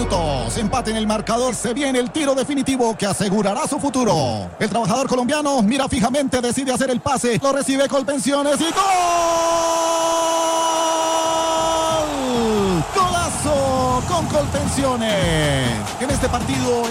minutos. Empate en el marcador. Se viene el tiro definitivo que asegurará su futuro. El trabajador colombiano mira fijamente, decide hacer el pase. Lo recibe Colpensiones y ¡gol! ¡Golazo con Colpensiones! En este partido